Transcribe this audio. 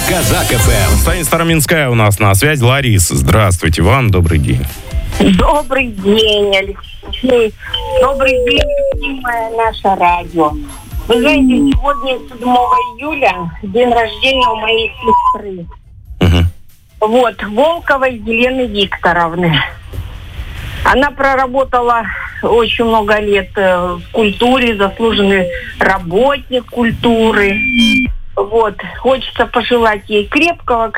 Казак ФМ. Таня Староминская у нас на связи. Лариса, здравствуйте, вам добрый день. Добрый день, Алексей. Добрый день, любимое наше радио. Вы знаете, сегодня 7 июля день рождения у моей сестры. Вот, Волковой Елены Викторовны. Она проработала очень много лет в культуре, заслуженный работник культуры. Вот, хочется пожелать ей крепкого